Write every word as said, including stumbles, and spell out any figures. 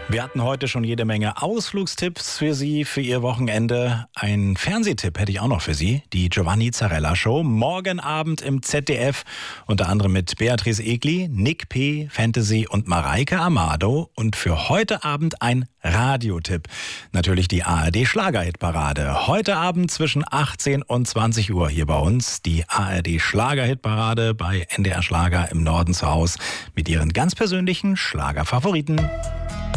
Wir hatten heute schon jede Menge Ausflugstipps für Sie, für Ihr Wochenende. Ein Fernsehtipp hätte ich auch noch für Sie. Die Giovanni Zarella Show. Morgen Abend im Z D F. Unter anderem mit Beatrice Egli, Nick P., Fantasy und Mareike Amado. Und für heute Abend ein Radiotipp. Natürlich die A R D Schlagerhitparade. Heute Abend zwischen achtzehn und zwanzig Uhr hier bei uns. Die A R D Schlagerhitparade bei N D R Schlager im Norden zu Hause mit Ihren ganz persönlichen Schlagerfavoriten.